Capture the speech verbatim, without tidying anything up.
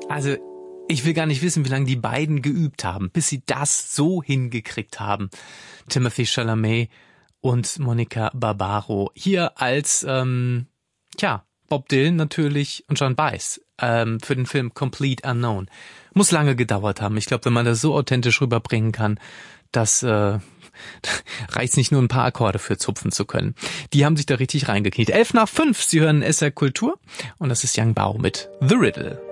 Also, ich will gar nicht wissen, wie lange die beiden geübt haben, bis sie das so hingekriegt haben. Timothée Chalamet und Monica Barbaro. Hier als, ähm, tja, Bob Dylan natürlich und John Baez ähm, für den Film Complete Unknown. Muss lange gedauert haben. Ich glaube, wenn man das so authentisch rüberbringen kann, das äh, reicht nicht nur ein paar Akkorde für zupfen zu können. Die haben sich da richtig reingekniet. Elf nach fünf, Sie hören S R Kultur und das ist Yang Bao mit The Riddle.